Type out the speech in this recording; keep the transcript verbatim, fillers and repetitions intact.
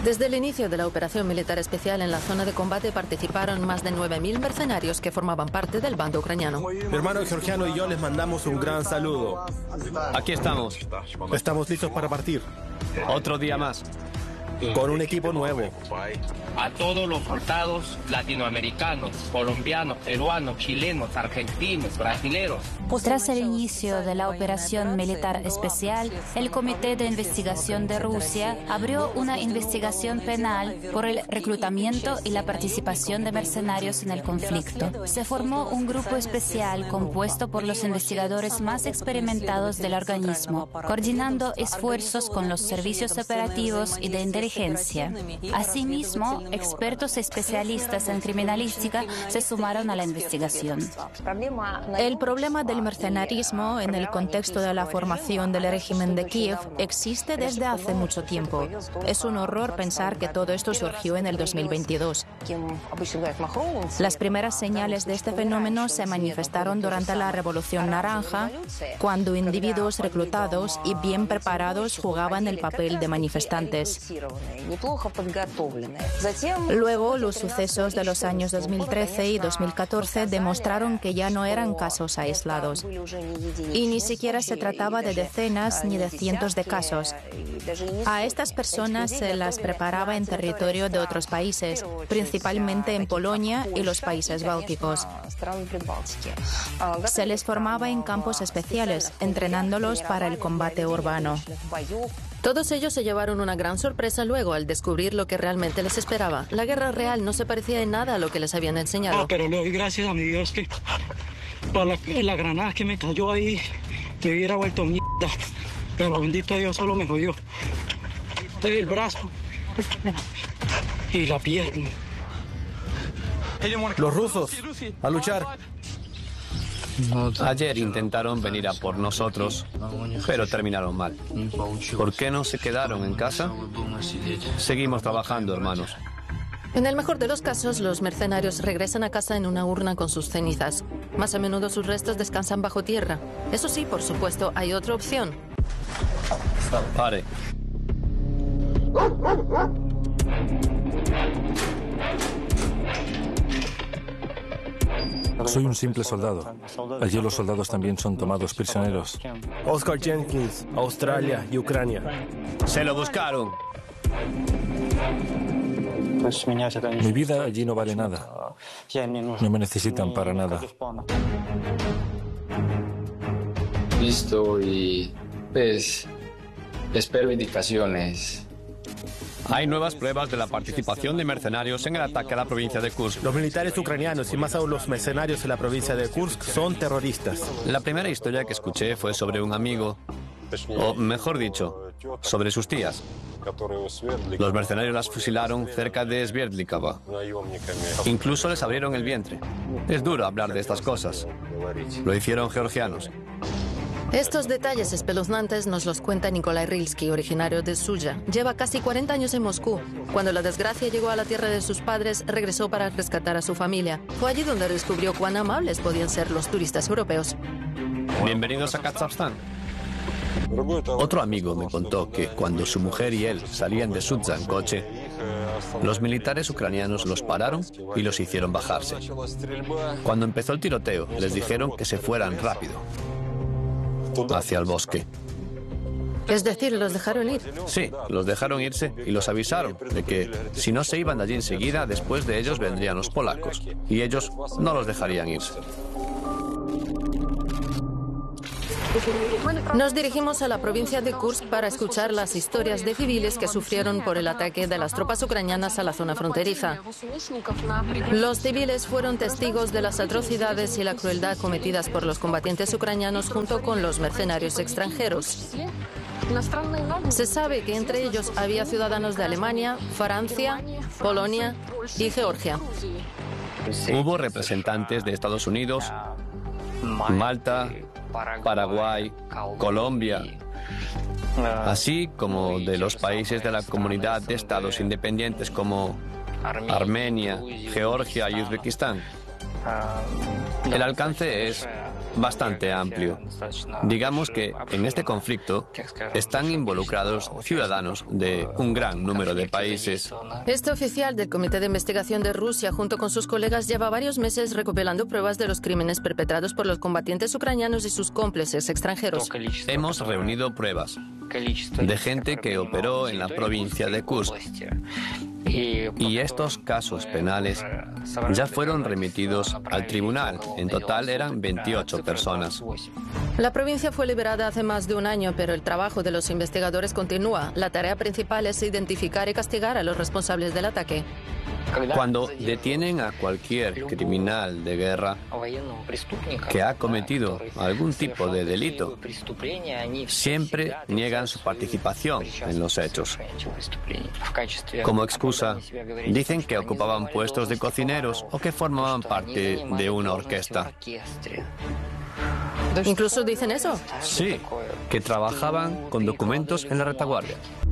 Desde el inicio de la operación militar especial en la zona de combate participaron más de nueve mil mercenarios que formaban parte del bando ucraniano. Mi hermano georgiano y yo les mandamos un gran saludo. Aquí estamos. Estamos listos para partir. Otro día más. Con un equipo nuevo. A todos los soldados latinoamericanos, colombianos, peruanos, chilenos, argentinos, brasileños. Tras el inicio de la operación militar especial, el Comité de Investigación de Rusia abrió una investigación penal por el reclutamiento y la participación de mercenarios en el conflicto. Se formó un grupo especial compuesto por los investigadores más experimentados del organismo, coordinando esfuerzos con los servicios operativos y de inteligencia. Asimismo, expertos especialistas en criminalística se sumaron a la investigación. El problema del mercenarismo en el contexto de la formación del régimen de Kiev existe desde hace mucho tiempo. Es un horror pensar que todo esto surgió en el dos mil veintidós. Las primeras señales de este fenómeno se manifestaron durante la Revolución Naranja, cuando individuos reclutados y bien preparados jugaban el papel de manifestantes. Luego, los sucesos de los años dos mil trece y dos mil catorce demostraron que ya no eran casos aislados. Y ni siquiera se trataba de decenas ni de cientos de casos. A estas personas se las preparaba en territorio de otros países, principalmente en Polonia y los países bálticos. Se les formaba en campos especiales, entrenándolos para el combate urbano. Todos ellos se llevaron una gran sorpresa luego al descubrir lo que realmente les esperaba. La guerra real no se parecía en nada a lo que les habían enseñado. Ah, pero le doy gracias a mi Dios que para la, la granada que me cayó ahí me hubiera vuelto mierda. Pero bendito Dios, solo me jodió el brazo y la pierna. Los rusos, a luchar. Ayer intentaron venir a por nosotros, pero terminaron mal. ¿Por qué no se quedaron en casa? Seguimos trabajando, hermanos. En el mejor de los casos, los mercenarios regresan a casa en una urna con sus cenizas. Más a menudo sus restos descansan bajo tierra. Eso sí, por supuesto, hay otra opción. Pare. Soy un simple soldado. Allí los soldados también son tomados prisioneros. Oscar Jenkins, Australia y Ucrania. Se lo buscaron. Mi vida allí no vale nada. No me necesitan para nada. Listo y pues espero indicaciones. Hay nuevas pruebas de la participación de mercenarios en el ataque a la provincia de Kursk. Los militares ucranianos y más aún los mercenarios en la provincia de Kursk son terroristas. La primera historia que escuché fue sobre un amigo, o mejor dicho, sobre sus tías. Los mercenarios las fusilaron cerca de Sverdlikava. Incluso les abrieron el vientre. Es duro hablar de estas cosas. Lo hicieron georgianos. Estos detalles espeluznantes nos los cuenta Nikolai Rilsky, originario de Suya. Lleva casi cuarenta años en Moscú. Cuando la desgracia llegó a la tierra de sus padres, regresó para rescatar a su familia. Fue allí donde descubrió cuán amables podían ser los turistas europeos. Bienvenidos a Kazajstán. Otro amigo me contó que cuando su mujer y él salían de Sudzha en coche, los militares ucranianos los pararon y los hicieron bajarse. Cuando empezó el tiroteo, les dijeron que se fueran rápido hacia el bosque. Es decir, ¿los dejaron ir? Sí, los dejaron irse y los avisaron de que si no se iban de allí enseguida, después de ellos vendrían los polacos y ellos no los dejarían irse. Nos dirigimos a la provincia de Kursk para escuchar las historias de civiles que sufrieron por el ataque de las tropas ucranianas a la zona fronteriza. Los civiles fueron testigos de las atrocidades y la crueldad cometidas por los combatientes ucranianos junto con los mercenarios extranjeros. Se sabe que entre ellos había ciudadanos de Alemania, Francia, Polonia y Georgia. Hubo representantes de Estados Unidos, Malta, Paraguay, Colombia, así como de los países de la Comunidad de Estados Independientes como Armenia, Georgia y Uzbekistán. El alcance es bastante amplio. Digamos que en este conflicto están involucrados ciudadanos de un gran número de países. Este oficial del Comité de Investigación de Rusia, junto con sus colegas, lleva varios meses recopilando pruebas de los crímenes perpetrados por los combatientes ucranianos y sus cómplices extranjeros. Hemos reunido pruebas de gente que operó en la provincia de Kursk. Y estos casos penales ya fueron remitidos al tribunal. En total eran veintiocho personas. La provincia fue liberada hace más de un año, pero el trabajo de los investigadores continúa. La tarea principal es identificar y castigar a los responsables del ataque. Cuando detienen a cualquier criminal de guerra que ha cometido algún tipo de delito, siempre niegan su participación en los hechos. Como excusa, dicen que ocupaban puestos de cocineros o que formaban parte de una orquesta. ¿Incluso dicen eso? Sí, que trabajaban con documentos en la retaguardia.